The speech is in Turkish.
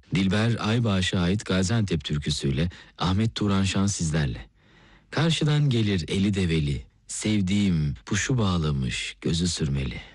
Dilber Aybaş'a ait Gaziantep türküsüyle Ahmet Turan Şan sizlerle. Karşıdan gelir eli develi, sevdiğim puşu bağlamış gözü sürmeli.